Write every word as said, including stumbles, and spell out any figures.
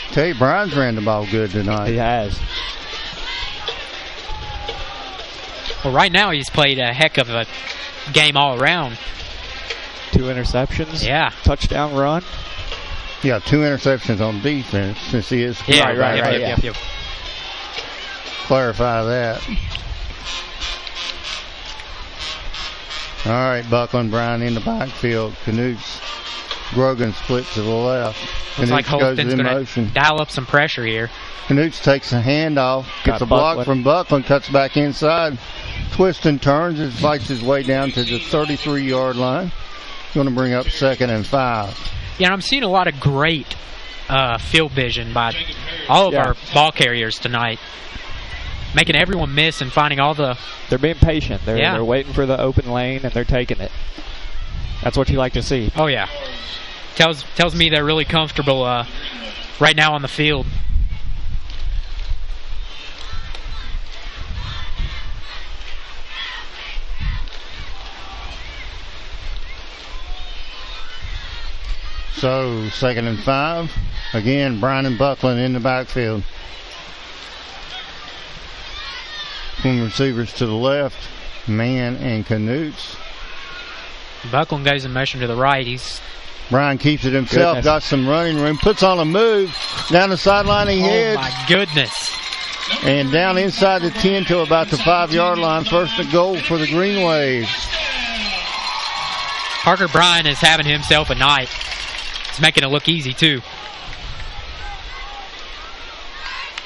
Tell you, Brian's ran the ball good tonight. He has. Well, right now he's played a heck of a game all around. Two interceptions. Yeah. Touchdown run. Yeah, two interceptions on defense since he is. Yeah, right, right, yep, right. Yep, Yeah. yep, yep. Clarify that. All right, Buckland, Brian in the backfield. Canutes, Grogan split to the left. Looks like Canutes goes Holston's in going motion. to dial up some pressure here. Canutes takes a handoff, gets Got a block Buckland. from Buckland, cuts back inside, twists and turns, and fights his way down to the thirty-three-yard line. Going to bring up second and five. Yeah, I'm seeing a lot of great uh, field vision by all of Yeah. our ball carriers tonight. Making everyone miss and finding all the... They're being patient. They're, Yeah. they're waiting for the open lane, and they're taking it. That's what you like to see. Oh, yeah. Tells, tells me they're really comfortable uh, right now on the field. So, second and five. Again, Brian and Buckland in the backfield. Twin receivers to the left, Mann and Canutes. Buckland goes in motion to the right. He's Brian keeps it himself, Goodness. got some running room, puts on a move. Down the sideline he oh heads. my goodness. And down inside the ten to about the five-yard line. First and goal for the Green Waves. Parker Bryan is having himself a night. He's making it look easy, too.